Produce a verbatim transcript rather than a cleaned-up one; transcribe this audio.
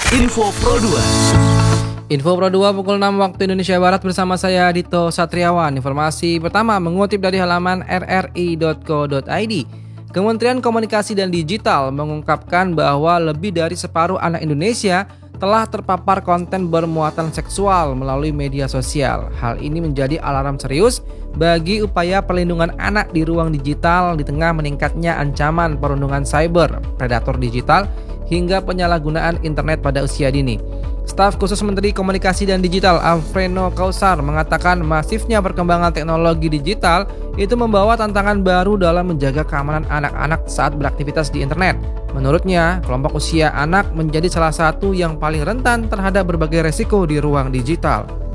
Info Pro dua. Info Pro dua pukul enam waktu Indonesia Barat bersama saya Dito Satriawan. Informasi pertama mengutip dari halaman r r i dot co dot i d. Kementerian Komunikasi dan Digital mengungkapkan bahwa lebih dari separuh anak Indonesia telah terpapar konten bermuatan seksual melalui media sosial. Hal ini menjadi alarm serius bagi upaya perlindungan anak di ruang digital di tengah meningkatnya ancaman perundungan cyber, predator digital, hingga penyalahgunaan internet pada usia dini. Staf khusus Menteri Komunikasi dan Digital Alfreno Kausar mengatakan masifnya perkembangan teknologi digital itu membawa tantangan baru dalam menjaga keamanan anak-anak saat beraktivitas di internet. Menurutnya, kelompok usia anak menjadi salah satu yang paling rentan terhadap berbagai resiko di ruang digital.